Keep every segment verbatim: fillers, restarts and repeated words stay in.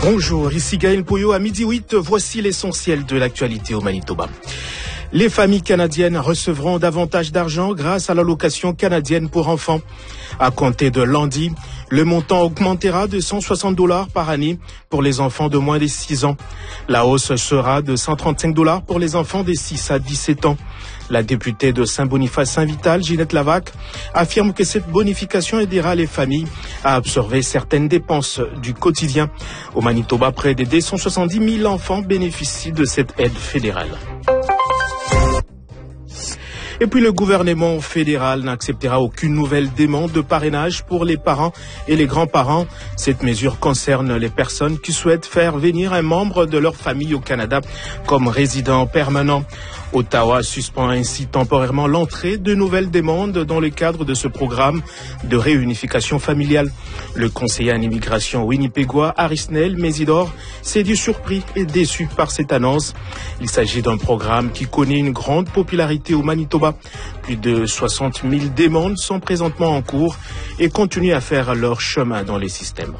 Bonjour, ici Gaël Pouillot à midi huit. Voici l'essentiel de l'actualité au Manitoba. Les familles canadiennes recevront davantage d'argent grâce à l'allocation canadienne pour enfants. À compter de lundi, le montant augmentera de cent soixante dollars par année pour les enfants de moins de six ans. La hausse sera de cent trente-cinq dollars pour les enfants de six à dix-sept ans. La députée de Saint-Boniface-Saint-Vital, Ginette Lavac, affirme que cette bonification aidera les familles à absorber certaines dépenses du quotidien. Au Manitoba, près de deux cent soixante-dix mille enfants bénéficient de cette aide fédérale. Et puis le gouvernement fédéral n'acceptera aucune nouvelle demande de parrainage pour les parents et les grands-parents. Cette mesure concerne les personnes qui souhaitent faire venir un membre de leur famille au Canada comme résident permanent. Ottawa suspend ainsi temporairement l'entrée de nouvelles demandes dans le cadre de ce programme de réunification familiale. Le conseiller en immigration winnipégois Arisnel Mésidor s'est dit surpris et déçu par cette annonce. Il s'agit d'un programme qui connaît une grande popularité au Manitoba. Plus de soixante mille demandes sont présentement en cours et continuent à faire leur chemin dans les systèmes.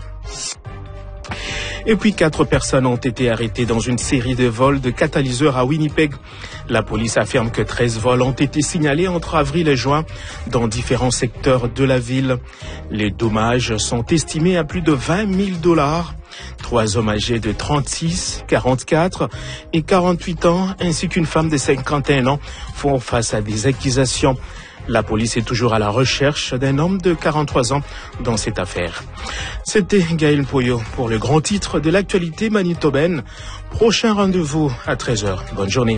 Et puis quatre personnes ont été arrêtées dans une série de vols de catalyseurs à Winnipeg. La police affirme que treize vols ont été signalés entre avril et juin dans différents secteurs de la ville. Les dommages sont estimés à plus de vingt mille dollars. Trois hommes âgés de trente-six, quarante-quatre et quarante-huit ans ainsi qu'une femme de cinquante et un ans font face à des accusations. La police est toujours à la recherche d'un homme de quarante-trois ans dans cette affaire. C'était Gaël Pouillot pour le grand titre de l'actualité manitobaine. Prochain rendez-vous à treize heures. Bonne journée.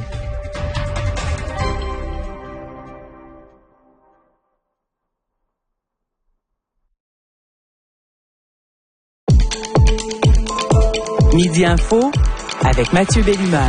Midi Info avec Mathieu Bellumeur.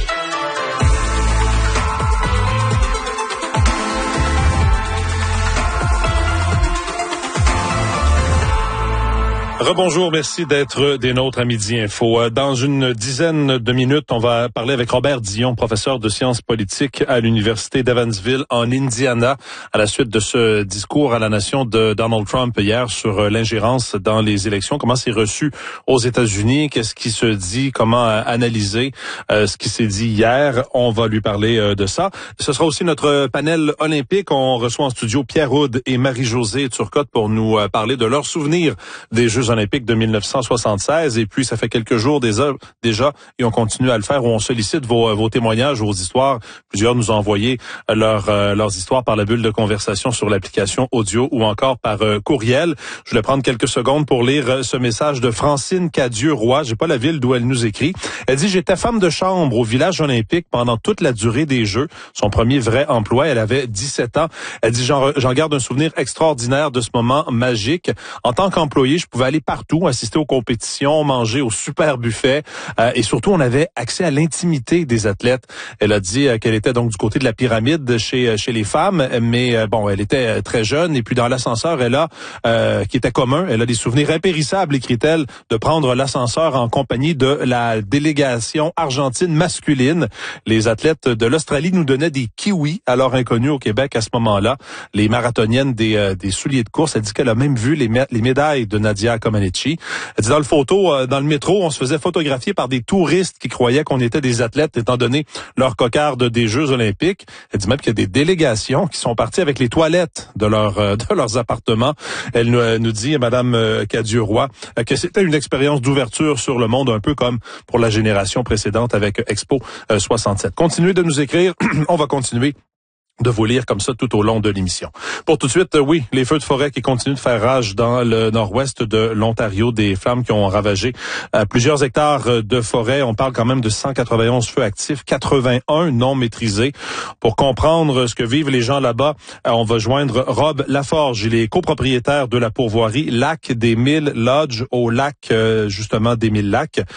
Rebonjour, merci d'être des nôtres à Midi Info. Dans une dizaine de minutes, on va parler avec Robert Dion, professeur de sciences politiques à l'Université d'Evansville en Indiana, à la suite de ce discours à la nation de Donald Trump hier sur l'ingérence dans les élections. Comment c'est reçu aux États-Unis? Qu'est-ce qui se dit? Comment analyser euh, ce qui s'est dit hier? On va lui parler euh, de ça. Ce sera aussi notre panel olympique. On reçoit en studio Pierre Houde et Marie-Josée Turcotte pour nous euh, parler de leurs souvenirs des Jeux olympiques de mille neuf cent soixante-seize. Et puis, ça fait quelques jours déjà, déjà et on continue à le faire, où on sollicite vos, vos témoignages, vos histoires. Plusieurs nous ont envoyé leur, euh, leurs histoires par la bulle de conversation sur l'application audio ou encore par euh, courriel. Je voulais prendre quelques secondes pour lire ce message de Francine Cadieux-Roy. J'ai pas la ville d'où elle nous écrit. Elle dit « J'étais femme de chambre au village olympique pendant toute la durée des Jeux. » Son premier vrai emploi, elle avait dix-sept ans. Elle dit « J'en, j'en garde un souvenir extraordinaire de ce moment magique. En tant qu'employé, je pouvais aller partout, assister aux compétitions, manger au super buffet euh, et surtout on avait accès à l'intimité des athlètes. Elle a dit euh, qu'elle était donc du côté de la pyramide chez chez les femmes, mais euh, bon, elle était très jeune et puis dans l'ascenseur, elle a euh, qui était commun, elle a des souvenirs impérissables, écrit-elle, de prendre l'ascenseur en compagnie de la délégation argentine masculine. Les athlètes de l'Australie nous donnaient des kiwis, alors inconnus au Québec à ce moment-là. Les marathoniennes des euh, des souliers de course. Elle dit qu'elle a même vu les, les médailles de Nadia Comaneci. Elle dit dans le photo, euh, dans le métro, on se faisait photographier par des touristes qui croyaient qu'on était des athlètes étant donné leur cocarde des Jeux olympiques. Elle dit même qu'il y a des délégations qui sont parties avec les toilettes de, leur, euh, de leurs appartements. Elle nous, euh, nous dit, Madame euh, Cadieux-Roy, euh, que c'était une expérience d'ouverture sur le monde, un peu comme pour la génération précédente avec Expo euh, soixante-sept. Continuez de nous écrire, on va continuer de vous lire comme ça tout au long de l'émission. Pour tout de suite, oui, les feux de forêt qui continuent de faire rage dans le nord-ouest de l'Ontario, des flammes qui ont ravagé euh, plusieurs hectares de forêt. On parle quand même de cent quatre-vingt-onze feux actifs, quatre-vingt-un non maîtrisés. Pour comprendre ce que vivent les gens là-bas, euh, on va joindre Rob Laforge. Il est copropriétaire de la pourvoirie Lac des Mille Lodge au lac, euh, justement, des Mille Lacs.